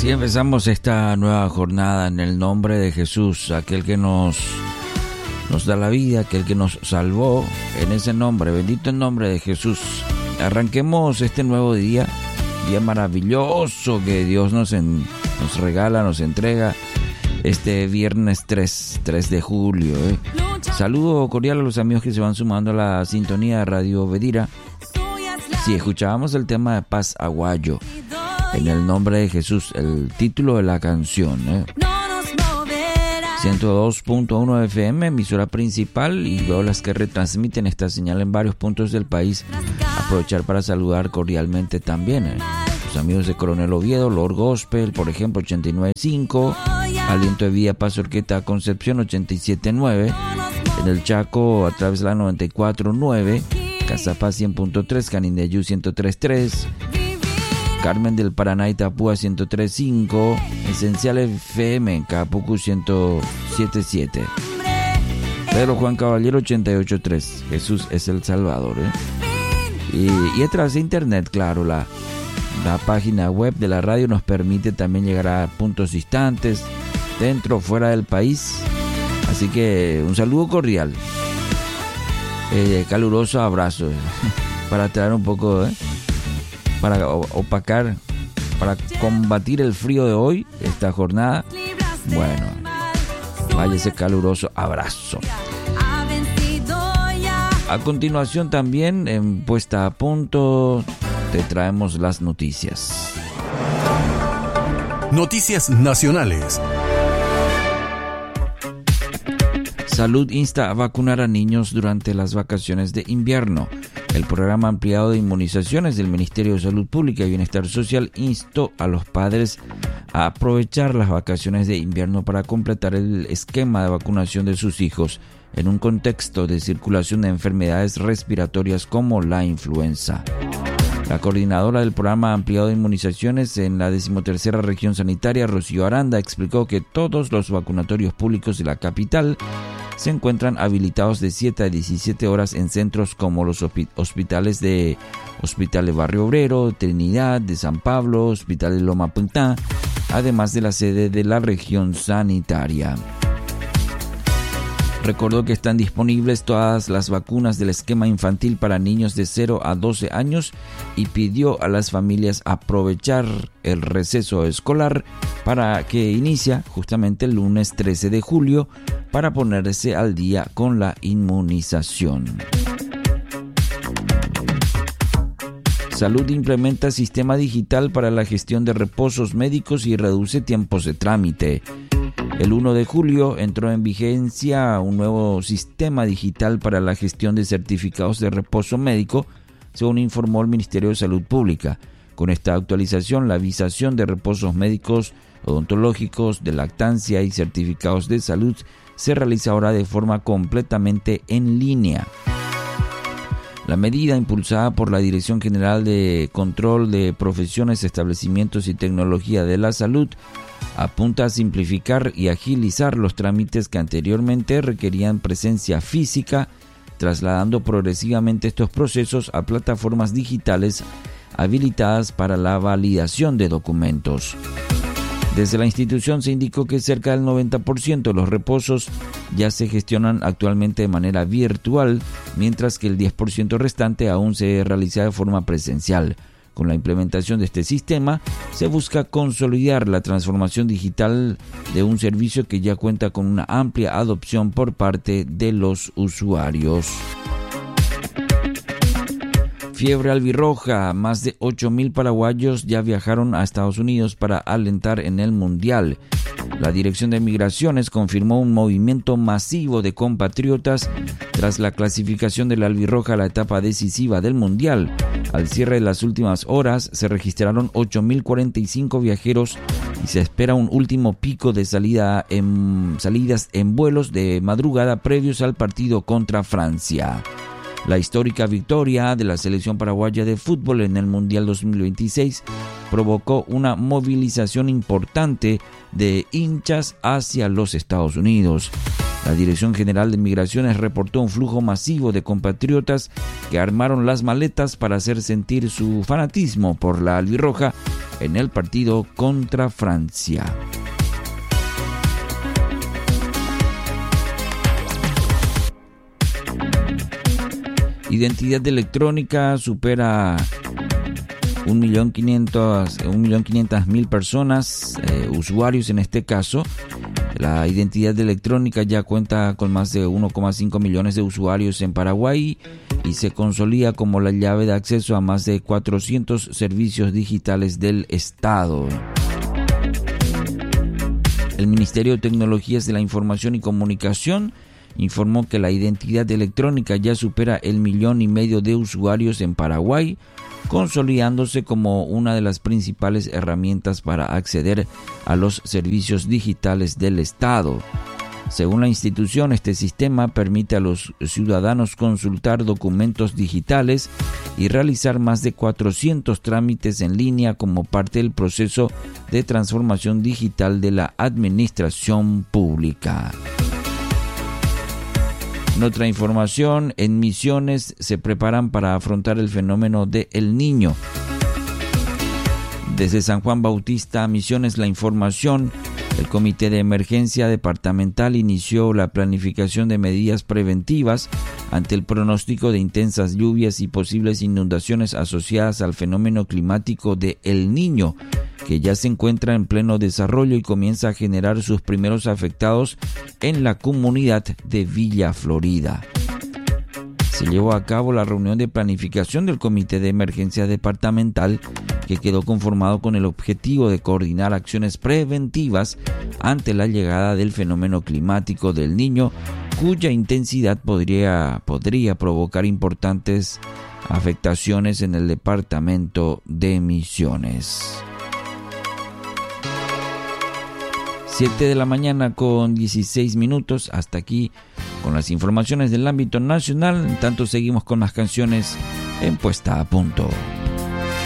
Así empezamos esta nueva jornada en el nombre de Jesús, aquel que nos da la vida, aquel que nos salvó. En ese nombre, bendito el nombre de Jesús. Arranquemos este nuevo día maravilloso que Dios nos regala, nos entrega este viernes 3 de julio. Saludo cordial a los amigos que se van sumando a la sintonía de Radio Vedira. Sí, escuchábamos el tema de Paz Aguayo. En el nombre de Jesús, el título de la canción. 102.1 FM, emisora principal, y luego las que retransmiten esta señal en varios puntos del país. Aprovechar para saludar cordialmente también los amigos de Coronel Oviedo, Lord Gospel, por ejemplo, 89.5, Aliento de Vida, Paz Orqueta, Concepción, 87.9, en el Chaco a través de la 94.9, Casapaz 100.3, Canindeyú 103.3, Carmen del Paraná y Tapúa 103.5, Esencial FM en Capucu 107.7, Pedro Juan Caballero 88.3. Jesús es el Salvador. Y a través de internet, claro, la página web de la radio nos permite también llegar a puntos distantes, dentro o fuera del país. Así que un saludo cordial, caluroso abrazo para traer un poco, para opacar, para combatir el frío de hoy, esta jornada. Bueno, vaya ese caluroso abrazo. A continuación también, en Puesta a Punto, te traemos las noticias. Noticias nacionales. Salud insta a vacunar a niños durante las vacaciones de invierno. El programa ampliado de inmunizaciones del Ministerio de Salud Pública y Bienestar Social instó a los padres a aprovechar las vacaciones de invierno para completar el esquema de vacunación de sus hijos en un contexto de circulación de enfermedades respiratorias como la influenza. La coordinadora del programa ampliado de inmunizaciones en la 13ª región sanitaria, Rocío Aranda, explicó que todos los vacunatorios públicos de la capital se encuentran habilitados de 7 a 17 horas en centros como los hospitales de Hospital de Barrio Obrero, Trinidad, de San Pablo, Hospital de Loma Puntá, además de la sede de la región sanitaria. Recordó que están disponibles todas las vacunas del esquema infantil para niños de 0 a 12 años y pidió a las familias aprovechar el receso escolar para que inicia justamente el lunes 13 de julio para ponerse al día con la inmunización. Salud implementa sistema digital para la gestión de reposos médicos y reduce tiempos de trámite. El 1 de julio entró en vigencia un nuevo sistema digital para la gestión de certificados de reposo médico, según informó el Ministerio de Salud Pública. Con esta actualización, la visación de reposos médicos, odontológicos, de lactancia y certificados de salud se realiza ahora de forma completamente en línea. La medida, impulsada por la Dirección General de Control de Profesiones, Establecimientos y Tecnología de la Salud, apunta a simplificar y agilizar los trámites que anteriormente requerían presencia física, trasladando progresivamente estos procesos a plataformas digitales habilitadas para la validación de documentos. Desde la institución se indicó que cerca del 90% de los reposos ya se gestionan actualmente de manera virtual, mientras que el 10% restante aún se realiza de forma presencial. Con la implementación de este sistema, se busca consolidar la transformación digital de un servicio que ya cuenta con una amplia adopción por parte de los usuarios. Fiebre albirroja, más de 8.000 paraguayos ya viajaron a Estados Unidos para alentar en el Mundial. La Dirección de Migraciones confirmó un movimiento masivo de compatriotas tras la clasificación de la albirroja a la etapa decisiva del Mundial. Al cierre de las últimas horas se registraron 8.045 viajeros y se espera un último pico de salidas en vuelos de madrugada previos al partido contra Francia. La histórica victoria de la selección paraguaya de fútbol en el Mundial 2026 provocó una movilización importante de hinchas hacia los Estados Unidos. La Dirección General de Migraciones reportó un flujo masivo de compatriotas que armaron las maletas para hacer sentir su fanatismo por la albirroja en el partido contra Francia. Identidad electrónica supera 1.500.000 personas, usuarios en este caso. La identidad electrónica ya cuenta con más de 1,5 millones de usuarios en Paraguay y se consolida como la llave de acceso a más de 400 servicios digitales del Estado. El Ministerio de Tecnologías de la Información y Comunicación informó que la identidad electrónica ya supera el 1,5 millones de usuarios en Paraguay, consolidándose como una de las principales herramientas para acceder a los servicios digitales del Estado. Según la institución, este sistema permite a los ciudadanos consultar documentos digitales y realizar más de 400 trámites en línea como parte del proceso de transformación digital de la administración pública. En otra información, en Misiones se preparan para afrontar el fenómeno de El Niño. Desde San Juan Bautista, Misiones, la información. El Comité de Emergencia Departamental inició la planificación de medidas preventivas ante el pronóstico de intensas lluvias y posibles inundaciones asociadas al fenómeno climático de El Niño, que ya se encuentra en pleno desarrollo y comienza a generar sus primeros afectados en la comunidad de Villa Florida. Se llevó a cabo la reunión de planificación del Comité de Emergencia Departamental, que quedó conformado con el objetivo de coordinar acciones preventivas ante la llegada del fenómeno climático del Niño, cuya intensidad podría provocar importantes afectaciones en el departamento de Misiones. 7 de la mañana con 16 minutos. Hasta aquí con las informaciones del ámbito nacional. En tanto seguimos con las canciones en Puesta a Punto.